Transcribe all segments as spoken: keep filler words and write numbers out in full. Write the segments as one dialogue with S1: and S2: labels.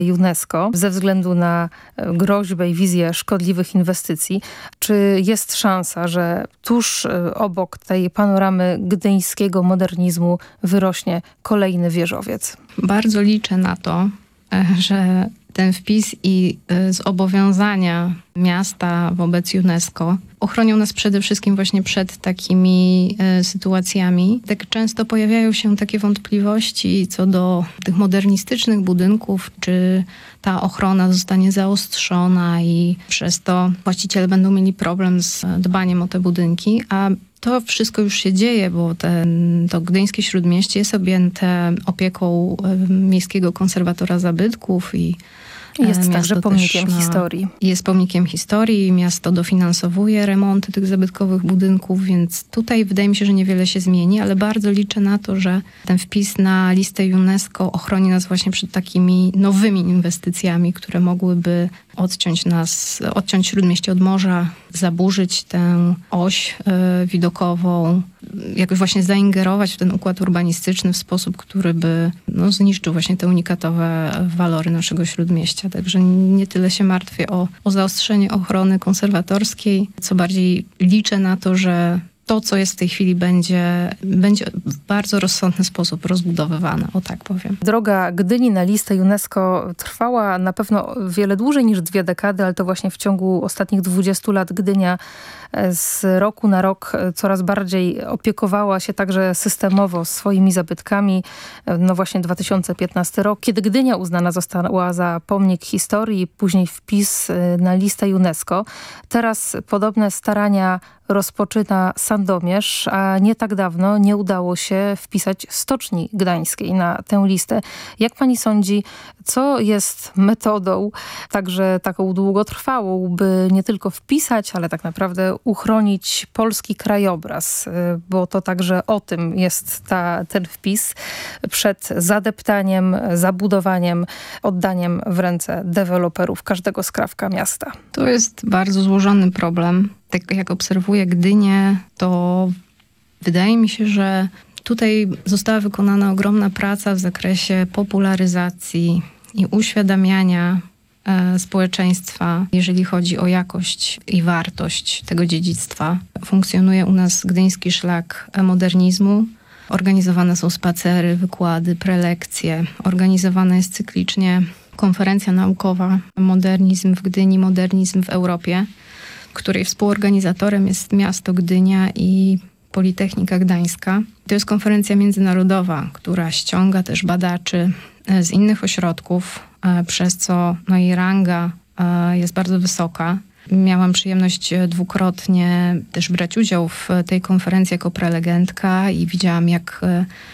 S1: UNESCO ze względu na groźbę i wizję szkodliwych inwestycji. Czy jest szansa, że tuż obok tej panoramy gdyńskiego modernizmu wyrośnie kolejny wieżowiec?
S2: Bardzo liczę na to, że ten wpis i zobowiązania miasta wobec UNESCO ochronią nas przede wszystkim właśnie przed takimi y, sytuacjami. Tak często pojawiają się takie wątpliwości co do tych modernistycznych budynków, czy ta ochrona zostanie zaostrzona i przez to właściciele będą mieli problem z dbaniem o te budynki, a to wszystko już się dzieje, bo ten, to Gdyńskie Śródmieście jest objęte opieką y, Miejskiego Konserwatora Zabytków i
S1: Jest także pomnikiem na, historii.
S2: Jest pomnikiem historii. Miasto dofinansowuje remonty tych zabytkowych budynków, więc tutaj wydaje mi się, że niewiele się zmieni, ale bardzo liczę na to, że ten wpis na listę UNESCO ochroni nas właśnie przed takimi nowymi inwestycjami, które mogłyby odciąć nas, odciąć Śródmieście od morza, zaburzyć tę oś y, widokową, jakoś właśnie zaingerować w ten układ urbanistyczny w sposób, który by no, zniszczył właśnie te unikatowe walory naszego Śródmieścia. Także nie tyle się martwię o, o zaostrzenie ochrony konserwatorskiej, co bardziej liczę na to, że to, co jest w tej chwili, będzie, będzie w bardzo rozsądny sposób rozbudowywane, o tak powiem.
S1: Droga Gdyni na listę UNESCO trwała na pewno wiele dłużej niż dwie dekady, ale to właśnie w ciągu ostatnich dwudziestu lat Gdynia z roku na rok coraz bardziej opiekowała się także systemowo swoimi zabytkami. No właśnie dwa tysiące piętnasty rok, kiedy Gdynia uznana została za pomnik historii, później wpis na listę UNESCO. Teraz podobne starania rozpoczyna Sandomierz, a nie tak dawno nie udało się wpisać Stoczni Gdańskiej na tę listę. Jak pani sądzi, co jest metodą także taką długotrwałą, by nie tylko wpisać, ale tak naprawdę uchronić polski krajobraz, bo to także o tym jest ta, ten wpis przed zadeptaniem, zabudowaniem, oddaniem w ręce deweloperów każdego skrawka miasta?
S2: To jest bardzo złożony problem. Tak jak obserwuję Gdynię, to wydaje mi się, że tutaj została wykonana ogromna praca w zakresie popularyzacji i uświadamiania e, społeczeństwa, jeżeli chodzi o jakość i wartość tego dziedzictwa. Funkcjonuje u nas Gdyński Szlak Modernizmu. Organizowane są spacery, wykłady, prelekcje. Organizowana jest cyklicznie konferencja naukowa Modernizm w Gdyni, modernizm w Europie, której współorganizatorem jest miasto Gdynia i Politechnika Gdańska. To jest konferencja międzynarodowa, która ściąga też badaczy z innych ośrodków, przez co no, jej ranga jest bardzo wysoka. Miałam przyjemność dwukrotnie też brać udział w tej konferencji jako prelegentka i widziałam, jak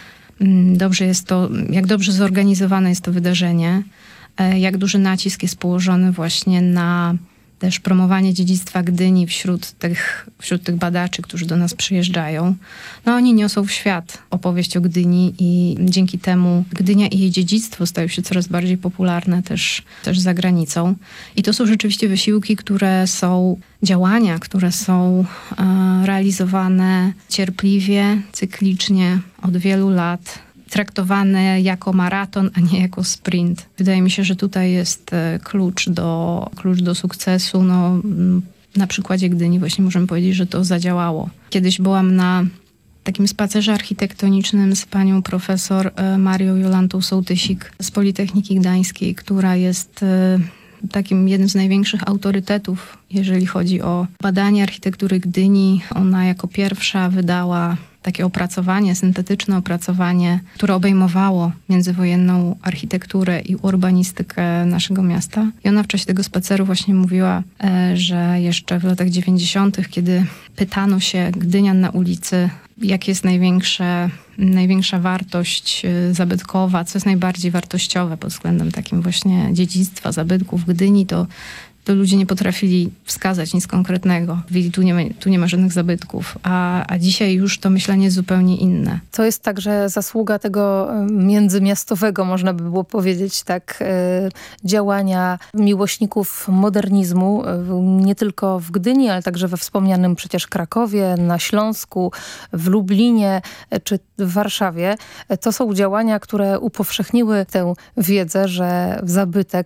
S2: dobrze jest to, jak dobrze zorganizowane jest to wydarzenie, jak duży nacisk jest położony właśnie na też promowanie dziedzictwa Gdyni wśród tych, wśród tych badaczy, którzy do nas przyjeżdżają. No oni niosą w świat opowieść o Gdyni i dzięki temu Gdynia i jej dziedzictwo stają się coraz bardziej popularne też, też za granicą. I to są rzeczywiście wysiłki, które są, działania, które są e, realizowane cierpliwie, cyklicznie od wielu lat, traktowane jako maraton, a nie jako sprint. Wydaje mi się, że tutaj jest klucz do, klucz do sukcesu. No, na przykładzie Gdyni właśnie możemy powiedzieć, że to zadziałało. Kiedyś byłam na takim spacerze architektonicznym z panią profesor Marią Jolantą Sołtysik z Politechniki Gdańskiej, która jest takim jednym z największych autorytetów, jeżeli chodzi o badanie architektury Gdyni. Ona jako pierwsza wydała takie opracowanie, syntetyczne opracowanie, które obejmowało międzywojenną architekturę i urbanistykę naszego miasta. I ona w czasie tego spaceru właśnie mówiła, że jeszcze w latach dziewięćdziesiątych, kiedy pytano się Gdynian na ulicy, jakie jest największe, największa wartość zabytkowa, co jest najbardziej wartościowe pod względem takim właśnie dziedzictwa, zabytków Gdyni, to to ludzie nie potrafili wskazać nic konkretnego. Mówili, tu nie ma, tu nie ma żadnych zabytków, a, a dzisiaj już to myślenie jest zupełnie inne.
S1: To jest także zasługa tego międzymiastowego, można by było powiedzieć, tak, działania miłośników modernizmu, nie tylko w Gdyni, ale także we wspomnianym przecież Krakowie, na Śląsku, w Lublinie, czy w w Warszawie. To są działania, które upowszechniły tę wiedzę, że zabytek